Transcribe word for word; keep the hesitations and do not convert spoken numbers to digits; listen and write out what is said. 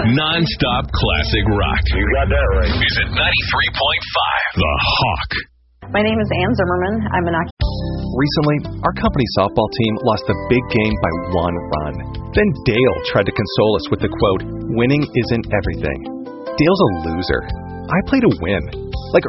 Non-stop classic rock. You got that right. Is it ninety-three point five The Hawk? My name is Ann Zimmerman. I'm an Recently, our company softball team lost a big game by one run. Then Dale tried to console us with the quote, "Winning isn't everything." Dale's a loser. I play to win.